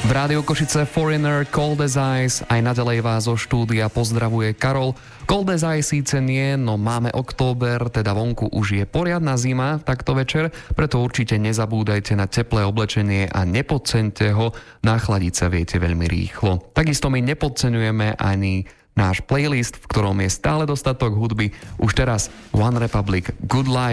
V Rádiu Košice Foreigner, Cold as Ice, aj naďalej vás zo štúdia pozdravuje Karol. Cold as Ice síce nie, no máme október, teda vonku už je poriadna zima takto večer, preto určite nezabúdajte na teplé oblečenie a nepodceňte ho, nachladiť sa viete veľmi rýchlo. Takisto my nepodceňujeme ani náš playlist, v ktorom je stále dostatok hudby. Už teraz One Republic, Good Life.